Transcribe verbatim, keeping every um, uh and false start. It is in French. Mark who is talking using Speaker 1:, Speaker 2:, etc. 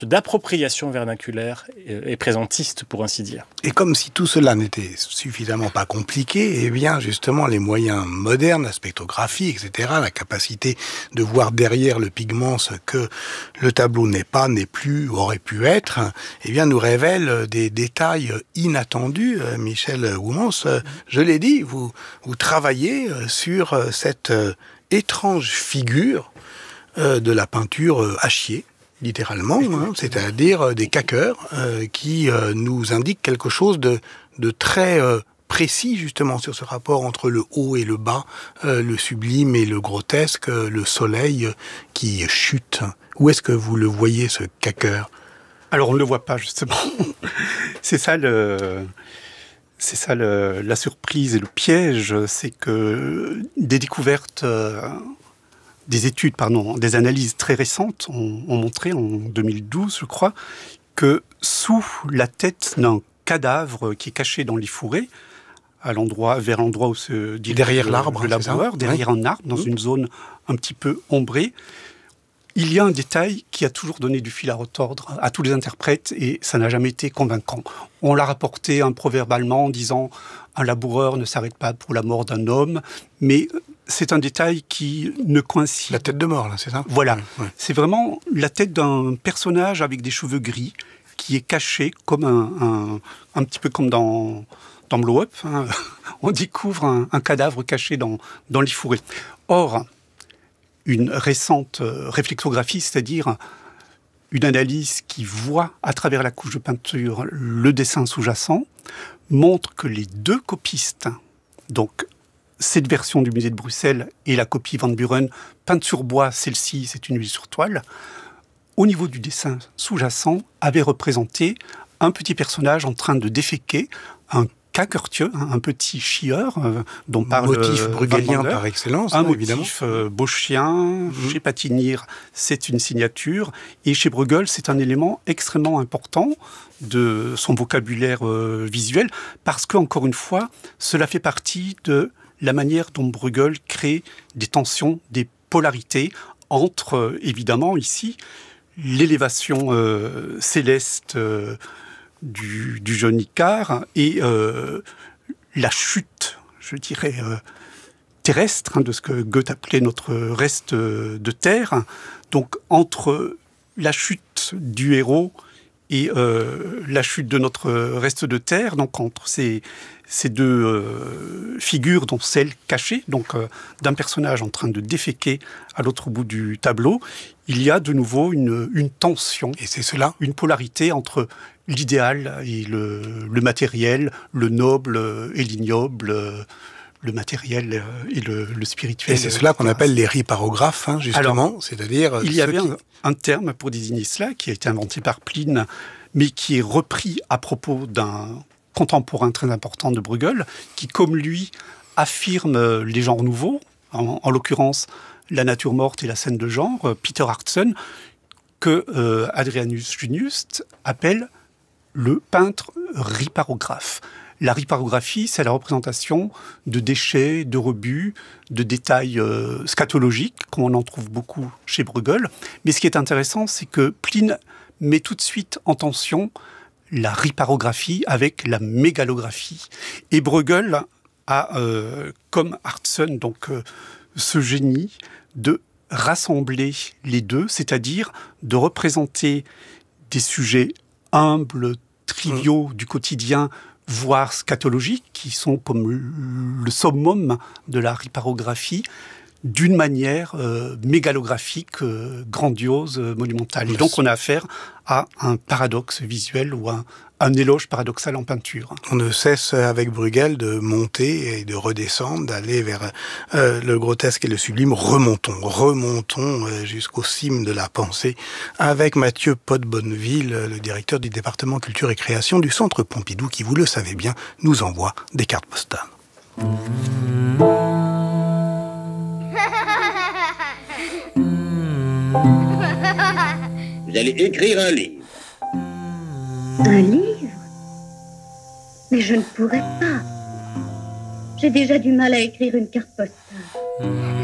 Speaker 1: d'appropriation vernaculaire et présentiste, pour ainsi dire.
Speaker 2: Et comme si tout cela n'était suffisamment pas compliqué, eh bien justement les moyens modernes, la spectrographie, et cetera, la capacité de voir derrière le pigment ce que le tableau n'est pas, n'est plus, aurait pu être, eh bien nous révèlent des détails inattendus. Michel Woumans, je l'ai dit, vous, vous travaillez sur cette étrange figure de la peinture hachier, littéralement, hein, c'est-à-dire des caqueurs euh, qui euh, nous indiquent quelque chose de, de très euh, précis justement sur ce rapport entre le haut et le bas, euh, le sublime et le grotesque, euh, le soleil euh, qui chute. Où est-ce que vous le voyez, ce caqueur ?
Speaker 3: Alors on ne le voit pas justement. c'est ça le... C'est ça le... la surprise et le piège, c'est que des découvertes... Euh... Des études, pardon, des analyses très récentes ont, ont montré, en deux mille douze, je crois, que sous la tête d'un cadavre qui est caché dans les fourrés, à l'endroit, vers l'endroit où se dirige
Speaker 2: derrière l'arbre,
Speaker 3: le laboureur, derrière
Speaker 2: oui.
Speaker 3: un arbre, dans
Speaker 2: mmh.
Speaker 3: une zone un petit peu ombrée, il y a un détail qui a toujours donné du fil à retordre à tous les interprètes et ça n'a jamais été convaincant. On l'a rapporté un proverbe allemand en disant « un laboureur ne s'arrête pas pour la mort d'un homme », mais c'est un détail qui ne coïncide...
Speaker 2: La tête de mort, là, c'est ça ?
Speaker 3: Voilà.
Speaker 2: Ouais.
Speaker 3: C'est vraiment la tête d'un personnage avec des cheveux gris qui est caché comme un, un, un petit peu comme dans, dans Blow Up. Hein. On découvre un, un cadavre caché dans, dans les fourrés. Or, une récente réflexographie, c'est-à-dire une analyse qui voit à travers la couche de peinture le dessin sous-jacent, montre que les deux copistes, donc cette version du musée de Bruxelles et la copie Van Buren, peinte sur bois, celle-ci c'est une huile sur toile, au niveau du dessin sous-jacent, avaient représenté un petit personnage en train de déféquer, un caquertieux, un petit chieur, euh, dont parle
Speaker 2: motif
Speaker 3: euh,
Speaker 2: bruegelien par excellence,
Speaker 3: un
Speaker 2: hein,
Speaker 3: motif
Speaker 2: évidemment.
Speaker 3: Euh, Boschien. Mmh. Chez Patinir, c'est une signature, et chez Bruegel, c'est un élément extrêmement important de son vocabulaire euh, visuel, parce qu'encore une fois, cela fait partie de la manière dont Bruegel crée des tensions, des polarités entre, euh, évidemment, ici, l'élévation euh, céleste euh, Du, du jeune Icare et euh, la chute, je dirais, euh, terrestre, hein, de ce que Goethe appelait notre reste de terre. Donc, entre la chute du héros et euh, la chute de notre reste de terre, donc entre ces, ces deux euh, figures, dont celle cachée, donc euh, d'un personnage en train de déféquer à l'autre bout du tableau, il y a de nouveau une, une tension.
Speaker 2: Et c'est cela ?
Speaker 3: Une polarité entre l'idéal et le, le matériel, le noble et l'ignoble, le matériel et le, le spirituel.
Speaker 2: Et c'est cela qu'on appelle les riparographes, hein, justement,
Speaker 3: Alors,
Speaker 2: c'est-à-dire...
Speaker 3: Il y avait
Speaker 2: qui...
Speaker 3: un, un terme pour désigner cela qui a été inventé par Pline, mais qui est repris à propos d'un contemporain très important de Bruegel, qui, comme lui, affirme les genres nouveaux, en, en l'occurrence la nature morte et la scène de genre, Peter Hartson, que euh, Adrianus Junius appelle le peintre riparographe. La riparographie, c'est la représentation de déchets, de rebuts, de détails euh, scatologiques, comme on en trouve beaucoup chez Bruegel. Mais ce qui est intéressant, c'est que Pline met tout de suite en tension la riparographie avec la mégalographie. Et Bruegel a, euh, comme Hartson, donc euh, ce génie de rassembler les deux, c'est-à-dire de représenter des sujets humbles, triviaux mmh. du quotidien, voire scatologiques, qui sont comme le summum de la riparographie, d'une manière euh, mégalographique, euh, grandiose, euh, monumentale. Et donc on a affaire à un paradoxe visuel ou un, un éloge paradoxal en peinture.
Speaker 2: On ne cesse avec Bruegel de monter et de redescendre, d'aller vers euh, le grotesque et le sublime. Remontons, remontons euh, jusqu'au cime de la pensée avec Mathieu Pot-Bonneville, le directeur du département culture et création du Centre Pompidou, qui, vous le savez bien, nous envoie des cartes postales.
Speaker 4: Vous allez écrire un livre.
Speaker 5: Un livre ? Mais je ne pourrais pas. J'ai déjà du mal à écrire une carte postale.